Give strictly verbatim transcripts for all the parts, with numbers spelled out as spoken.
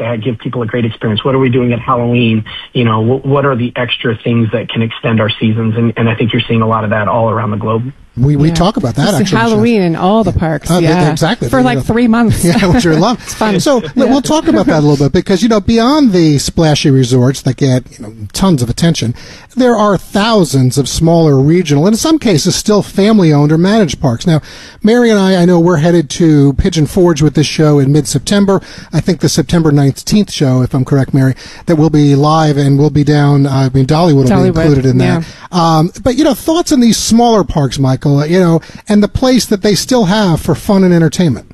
to give people a great experience? What are we doing at Halloween? You know, what, what are the extra things that can extend our seasons? And, and I think you're seeing a lot of that all around the globe. We we yeah. talk about that, it's actually. Halloween in all the parks, uh, yeah. Exactly. For like three months. Yeah, which I love. It's fun. So yeah. we'll talk about that a little bit because, you know, beyond the splashy resorts that get, you know, tons of attention, there are thousands of smaller regional, and in some cases still family-owned or managed parks. Now, Mary and I, I know we're headed to Pigeon Forge with this show in mid-September. I think the September nineteenth show, if I'm correct, Mary, that will be live and we'll be down, uh, I mean, Dollywood will Dollywood, be included in yeah. that. Um, but, you know, thoughts on these smaller parks, Michael, you know, and the place that they still have for fun and entertainment.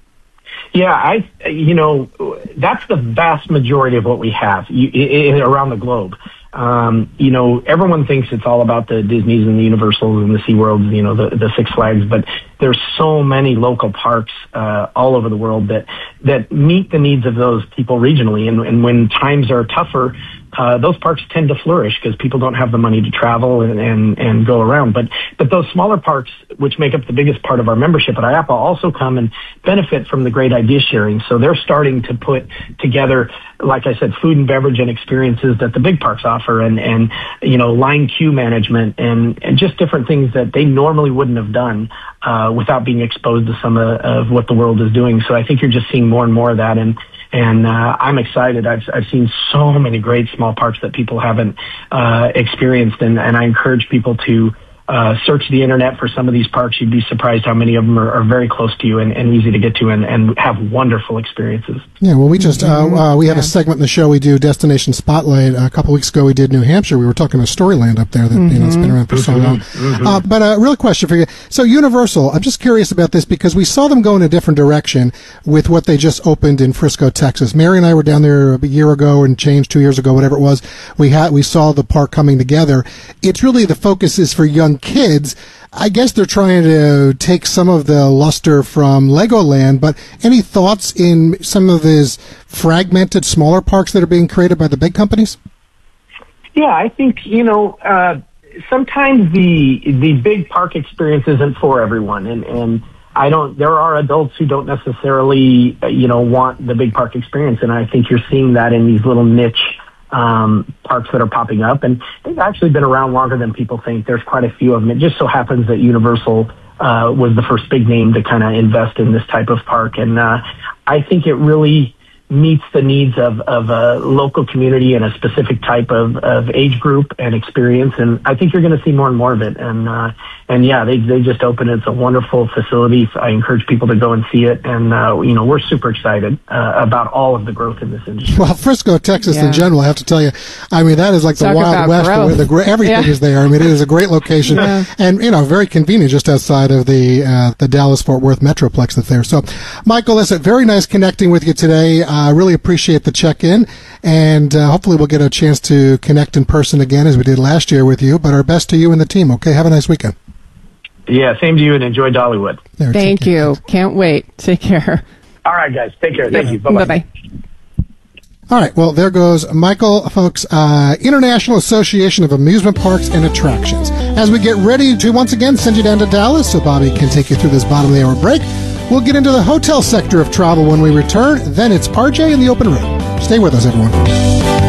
Yeah, I, you know, that's the vast majority of what we have you, I, I, around the globe. Um, you know, everyone thinks it's all about the Disneys and the Universals and the SeaWorlds, you know, the, the Six Flags, but there's so many local parks uh, all over the world that that meet the needs of those people regionally. And, and when times are tougher, uh, those parks tend to flourish because people don't have the money to travel and, and, and go around. But but those smaller parks, which make up the biggest part of our membership at I A P A, also come and benefit from the great idea sharing. So they're starting to put together, like I said, food and beverage and experiences that the big parks offer, and, and you know, line queue management and, and just different things that they normally wouldn't have done uh, without being exposed to some of, of what the world is doing. So I think you're just seeing more and more of that. And And uh, I'm excited. I've I've seen so many great small parks that people haven't uh, experienced, and, and I encourage people to uh, search the internet for some of these parks. You'd be surprised how many of them are, are very close to you and, and easy to get to, and, and have wonderful experiences. Yeah, well, we just uh, uh, we have yeah. a segment in the show. We do Destination Spotlight. A couple weeks ago, we did New Hampshire. We were talking about Storyland up there that mm-hmm. you know, it's been around for so long. Mm-hmm. Uh, but a uh, real question for you. So Universal, I'm just curious about this because we saw them go in a different direction with what they just opened in Frisco, Texas. Mary and I were down there a year ago and changed two years ago, whatever it was. We had we saw the park coming together. It's really the focus is for young kids. I guess they're trying to take some of the luster from Legoland, but any thoughts in some of these fragmented smaller parks that are being created by the big companies? Yeah, I think, you know, uh, sometimes the the big park experience isn't for everyone, and, and I don't, there are adults who don't necessarily, you know, want the big park experience, and I think you're seeing that in these little niche Um, parks that are popping up, and they've actually been around longer than people think. There's quite a few of them. It just so happens that Universal uh, was the first big name to kind of invest in this type of park, and uh, I think it really meets the needs of, of a local community and a specific type of, of age group and experience, and I think you're going to see more and more of it. And uh, and yeah, they they just opened it. It's a wonderful facility. I encourage people to go and see it, and uh, you know, we're super excited uh, about all of the growth in this industry. Well, Frisco, Texas, yeah. in general, I have to tell you, I mean, that is like the Talk Wild West, where the, everything yeah. is there. I mean, it is a great location, yeah. and you know, very convenient, just outside of the uh, the Dallas-Fort Worth Metroplex that's there. So, Michael, listen, very nice connecting with you today. I uh, really appreciate the check-in, and uh, hopefully we'll get a chance to connect in person again as we did last year with you. But our best to you and the team. Okay, have a nice weekend. Yeah, same to you, and enjoy Dollywood. There, Thank you. Can't wait. Take care. All right, guys. Take care. Thank you. Bye-bye. Bye-bye. All right, well, there goes Michael, folks, uh, International Association of Amusement Parks and Attractions. As we get ready to once again send you down to Dallas so Bobby can take you through this bottom of the hour break, we'll get into the hotel sector of travel when we return. Then it's R J in the open room. Stay with us, everyone.